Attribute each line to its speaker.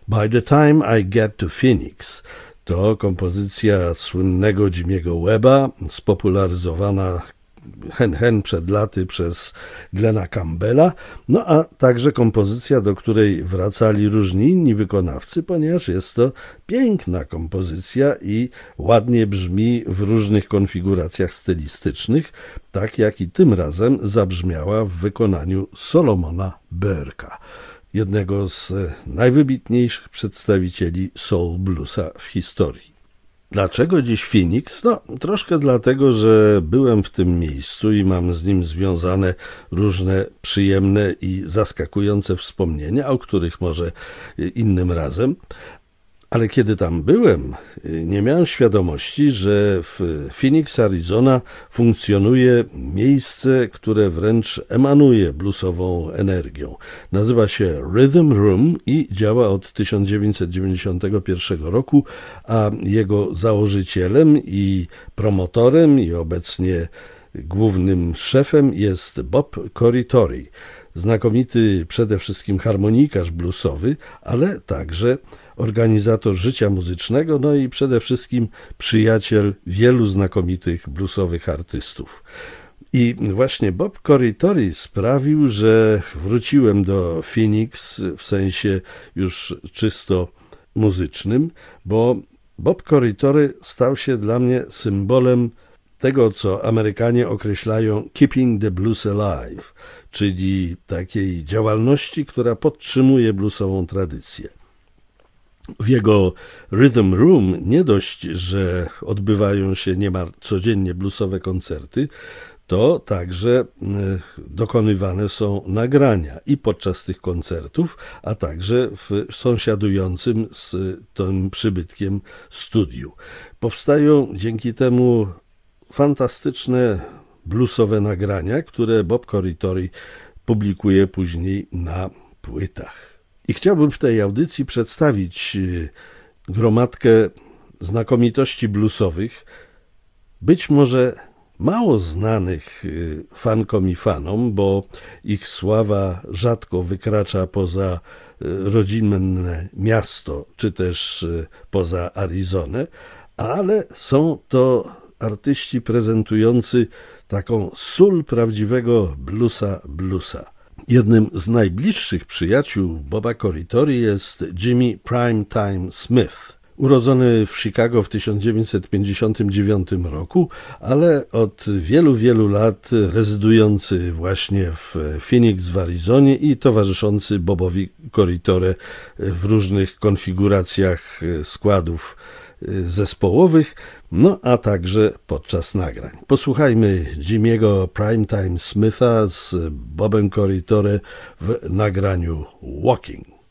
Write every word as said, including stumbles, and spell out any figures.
Speaker 1: By the time I get to Phoenix to kompozycja słynnego Jimmy'ego Webba, spopularyzowana hen hen przed laty przez Glena Campbella, no a także kompozycja, do której wracali różni inni wykonawcy, ponieważ jest to piękna kompozycja i ładnie brzmi w różnych konfiguracjach stylistycznych, tak jak i tym razem zabrzmiała w wykonaniu Solomona Burke'a, jednego z najwybitniejszych przedstawicieli soul bluesa w historii. Dlaczego dziś Phoenix? No, troszkę dlatego, że byłem w tym miejscu i mam z nim związane różne przyjemne i zaskakujące wspomnienia, o których może innym razem. Ale kiedy tam byłem, nie miałem świadomości, że w Phoenix, Arizona funkcjonuje miejsce, które wręcz emanuje bluesową energią. Nazywa się Rhythm Room i działa od tysiąc dziewięćset dziewięćdziesiątego pierwszego roku, a jego założycielem i promotorem i obecnie głównym szefem jest Bob Corritore. Znakomity przede wszystkim harmonikarz bluesowy, ale także organizator życia muzycznego, no i przede wszystkim przyjaciel wielu znakomitych bluesowych artystów. I właśnie Bob Corritore sprawił, że wróciłem do Phoenix w sensie już czysto muzycznym, bo Bob Corritore stał się dla mnie symbolem tego, co Amerykanie określają keeping the blues alive, czyli takiej działalności, która podtrzymuje bluesową tradycję. W jego Rhythm Room nie dość, że odbywają się niemal codziennie bluesowe koncerty, to także dokonywane są nagrania i podczas tych koncertów, a także w sąsiadującym z tym przybytkiem studiu. Powstają dzięki temu fantastyczne bluesowe nagrania, które Bob Corritore publikuje później na płytach. I chciałbym w tej audycji przedstawić gromadkę znakomitości bluesowych, być może mało znanych fankom i fanom, bo ich sława rzadko wykracza poza rodzinne miasto, czy też poza Arizonę, ale są to artyści prezentujący taką sól prawdziwego bluesa bluesa. Jednym z najbliższych przyjaciół Boba Corritore jest Jimmy Primetime Smith, urodzony w Chicago w tysiąc dziewięćset pięćdziesiątym dziewiątym roku, ale od wielu, wielu lat rezydujący właśnie w Phoenix w Arizonie i towarzyszący Bobowi Corritore w różnych konfiguracjach składów zespołowych, no a także podczas nagrań. Posłuchajmy Jimmy'ego Primetime Smitha z Bobem Corritore w nagraniu Walking.